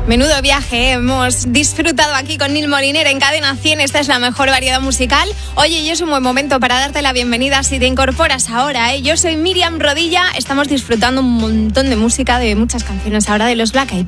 Menudo viaje, hemos disfrutado aquí con Nil Moliner en Cadena 100. Esta es la mejor variedad musical. Oye, y es un buen momento para darte la bienvenida si te incorporas ahora, Yo soy Miriam Rodilla. Estamos disfrutando un montón de música, de muchas canciones ahora de los Black Eyed Peas.